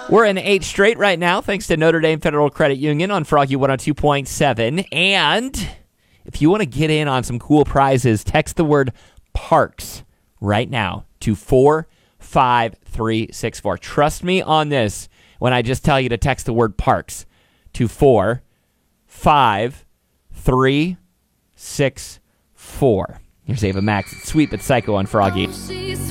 We're in 8 straight right now, thanks to Notre Dame Federal Credit Union on Froggy 102.7. And if you want to get in on some cool prizes, text the word Parks right now to 45364. Trust me on this when I just tell you to text the word Parks to 45364. Here's Ava Max. It's Sweet But Psycho on Froggy.